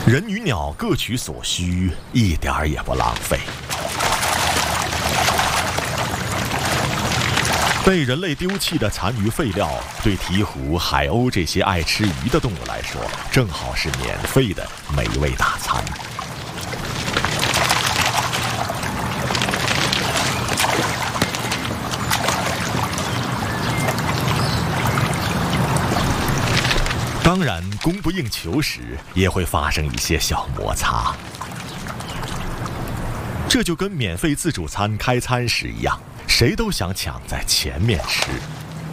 人与鸟各取所需，一点儿也不浪费。被人类丢弃的残余废料，对鹈鹕、海鸥这些爱吃鱼的动物来说，正好是免费的美味大餐。当然，供不应求时，也会发生一些小摩擦。这就跟免费自助餐开餐时一样，谁都想抢在前面吃。